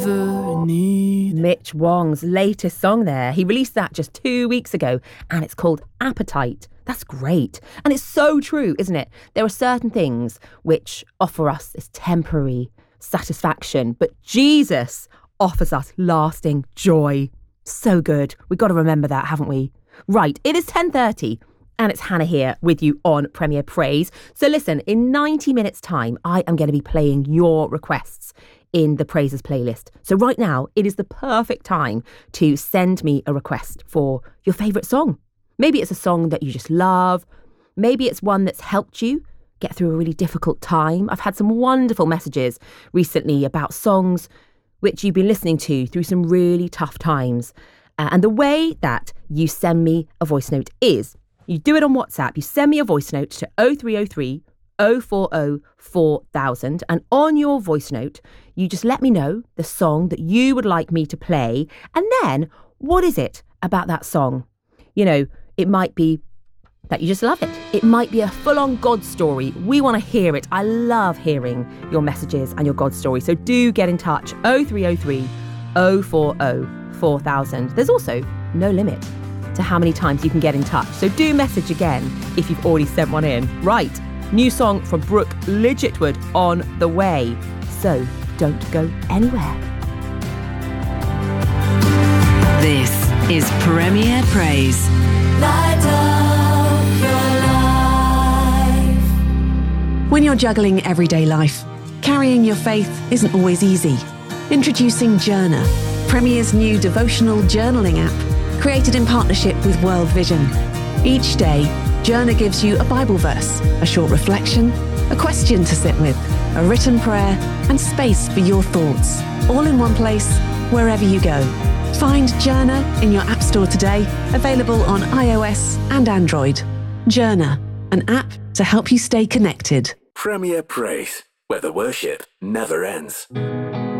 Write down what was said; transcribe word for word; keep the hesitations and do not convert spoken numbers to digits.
Mitch Wong's latest song there. He released that just two weeks ago and it's called Appetite. That's great. And it's so true, isn't it? There are certain things which offer us this temporary satisfaction, but Jesus offers us lasting joy. So good. We've got to remember that, haven't we? Right, it is ten thirty and it's Hannah here with you on Premier Praise. So listen, in ninety minutes time, I am going to be playing your requests in the Praises playlist. So right now, it is the perfect time to send me a request for your favourite song. Maybe it's a song that you just love. Maybe it's one that's helped you get through a really difficult time. I've had some wonderful messages recently about songs which you've been listening to through some really tough times. Uh, and the way that you send me a voice note is, you do it on WhatsApp, you send me a voice note to oh three oh three, oh four oh, four thousand, and on your voice note, you just let me know the song that you would like me to play, and then what is it about that song? You know, it might be that you just love it. It might be a full-on God story. We want to hear it. I love hearing your messages and your God story. So do get in touch. oh three oh three, oh four oh, four thousand. There's also no limit to how many times you can get in touch. So do message again if you've already sent one in. Right, new song from Brooke Lidgetwood on the way. So don't go anywhere. This is Premier Praise. Light up your life. When you're juggling everyday life, carrying your faith isn't always easy. Introducing Journer, Premier's new devotional journaling app, created in partnership with World Vision. Each day, Journer gives you a Bible verse, a short reflection, a question to sit with, a written prayer, and space for your thoughts, all in one place, wherever you go. Find Journer in your App Store today, available on iOS and Android. Journer, an app to help you stay connected. Premier Praise, where the worship never ends.